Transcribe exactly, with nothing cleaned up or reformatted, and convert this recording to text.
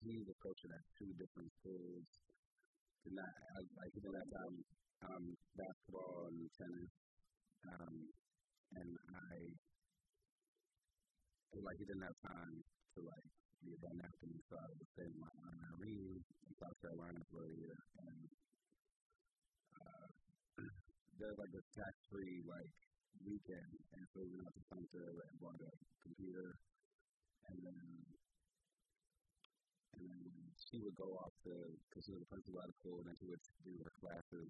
he's a coach at two different schools. Did not have, like he didn't have time um, basketball and tennis, um, and I feel like he didn't have time to like be a dynamic, so I was staying my Aunt Irene in South Carolina for a year, and uh, there's like a tax-free like weekend, and so we went out to Sumter and bought a computer, and then and then she would go off to, because she was a principal at a school, and then she would do her classes